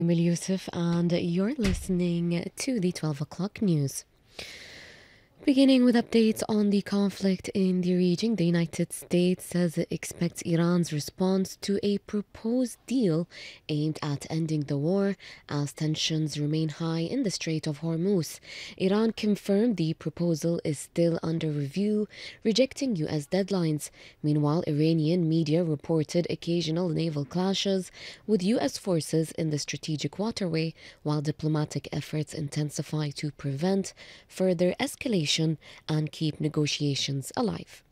Emil Youssef, and you're listening to the 12 o'clock news. Beginning with updates on the conflict in the region, the United States says it expects Iran's response to a proposed deal aimed at ending the war as tensions remain high in the Strait of Hormuz. Iran confirmed the proposal is still under review, rejecting U.S. deadlines. Meanwhile, Iranian media reported occasional naval clashes with U.S. forces in the strategic waterway, while diplomatic efforts intensify to prevent further escalation and keep negotiations alive.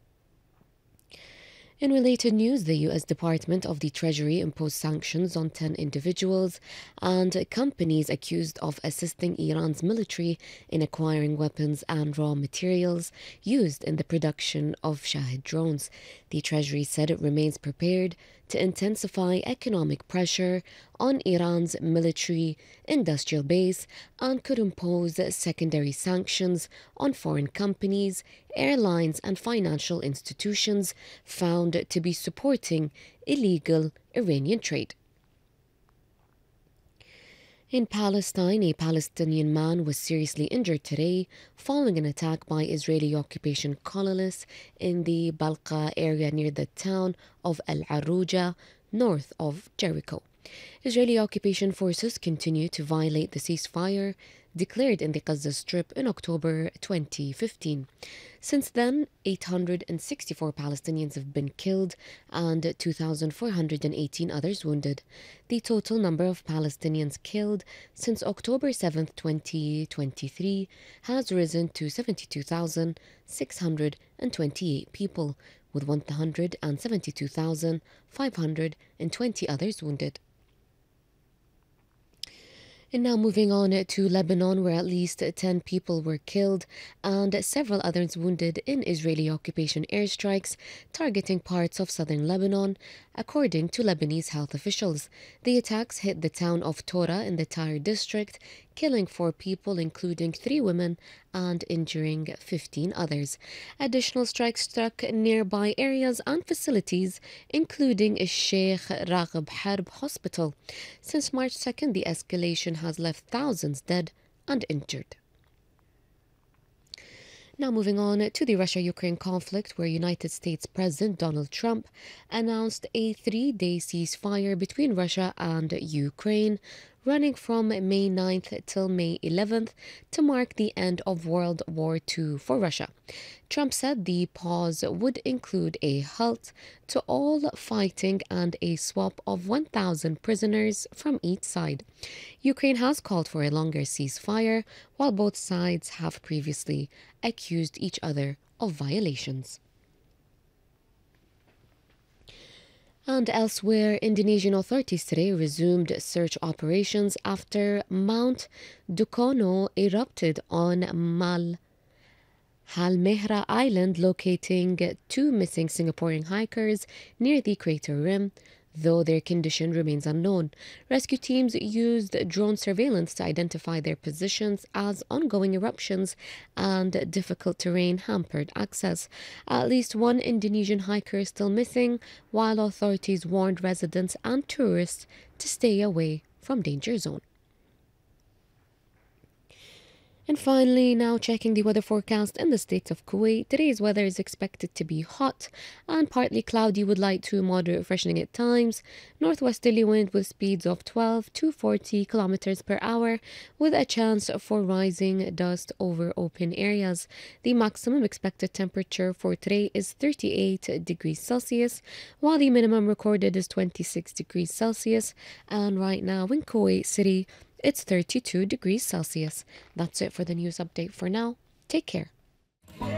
In related news, the U.S. Department of the Treasury imposed sanctions on 10 individuals and companies accused of assisting Iran's military in acquiring weapons and raw materials used in the production of Shahid drones. The Treasury said it remains prepared to intensify economic pressure on Iran's military industrial base and could impose secondary sanctions on foreign companies, airlines, and financial institutions found to be supporting illegal Iranian trade. In Palestine, a Palestinian man was seriously injured today following an attack by Israeli occupation colonists in the Balqa area near the town of Al Aruja, north of Jericho. Israeli occupation forces continue to violate the ceasefire declared in the Gaza Strip in October 2015. Since then, 864 Palestinians have been killed and 2,418 others wounded. The total number of Palestinians killed since October 7, 2023 has risen to 72,628 people, with 172,520 others wounded. And now moving on to Lebanon, where at least 10 people were killed and several others wounded in Israeli occupation airstrikes targeting parts of southern Lebanon, according to Lebanese health officials. The attacks hit the town of Tora in the Tyre district, killing 4 people, including 3 women, and injuring 15 others. Additional strikes struck nearby areas and facilities, including Sheikh Raghib Harb Hospital. Since March 2nd, the escalation has left thousands dead and injured. Now moving on to the Russia-Ukraine conflict, where United States President Donald Trump announced a 3-day ceasefire between Russia and Ukraine, running from May 9th till May 11th to mark the end of World War II for Russia. Trump said the pause would include a halt to all fighting and a swap of 1,000 prisoners from each side. Ukraine has called for a longer ceasefire, while both sides have previously accused each other of violations. And elsewhere, Indonesian authorities today resumed search operations after Mount Dukono erupted on Halmahera Island, locating 2 missing Singaporean hikers near the crater rim, though their condition remains unknown. Rescue teams used drone surveillance to identify their positions as ongoing eruptions and difficult terrain hampered access. At least 1 Indonesian hiker is still missing, while authorities warned residents and tourists to stay away from danger zone. And finally, now checking the weather forecast in the state of Kuwait. Today's weather is expected to be hot and partly cloudy with light to moderate freshening at times. Northwesterly wind with speeds of 12 to 40 kilometers per hour, with a chance for rising dust over open areas. The maximum expected temperature for today is 38 degrees Celsius, while the minimum recorded is 26 degrees Celsius. And right now in Kuwait City, it's 32 degrees Celsius. That's it for the news update for now. Take care.